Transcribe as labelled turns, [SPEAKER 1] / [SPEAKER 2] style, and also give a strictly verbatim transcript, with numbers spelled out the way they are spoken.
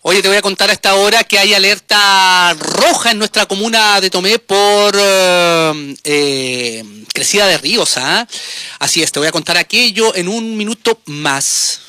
[SPEAKER 1] Oye, te voy a contar a esta hora que hay alerta roja en nuestra comuna de Tomé por eh, eh, crecida de ríos, ¿ah? Así es, te voy a contar aquello en un minuto más.